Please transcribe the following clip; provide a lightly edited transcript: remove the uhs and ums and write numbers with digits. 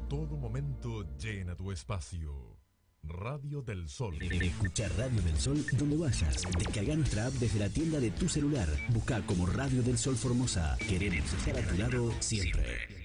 Todo momento llena tu espacio. Radio del Sol. Escucha Radio del Sol donde vayas. Descarga nuestra app desde la tienda de tu celular. Busca como Radio del Sol Formosa. Queremos estar a tu lado siempre.